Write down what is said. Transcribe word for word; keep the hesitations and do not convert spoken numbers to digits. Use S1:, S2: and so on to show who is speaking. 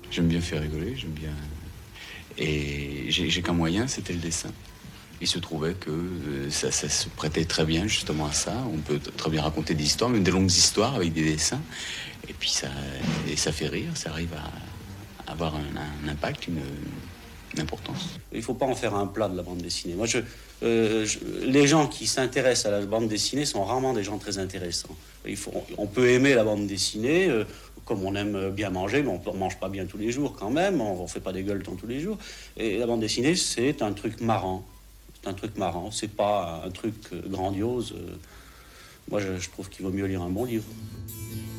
S1: J'aime bien faire rigoler, j'aime bien... Et j'ai, j'ai qu'un moyen, c'était le dessin. Il se trouvait que euh, ça, ça se prêtait très bien justement à ça. On peut t- très bien raconter des histoires, même des longues histoires avec des dessins. Et puis ça, et ça fait rire, ça arrive à avoir un, un impact, une, une importance.
S2: Il ne faut pas en faire un plat de la bande dessinée. Moi, je, euh, je, les gens qui s'intéressent à la bande dessinée sont rarement des gens très intéressants. Il faut, on peut aimer la bande dessinée, euh, comme on aime bien manger, mais on ne mange pas bien tous les jours quand même, on ne fait pas des gueuletons tous les jours. Et la bande dessinée, c'est un truc marrant. C'est un truc marrant, c'est pas un truc grandiose. Moi, je, je trouve qu'il vaut mieux lire un bon livre.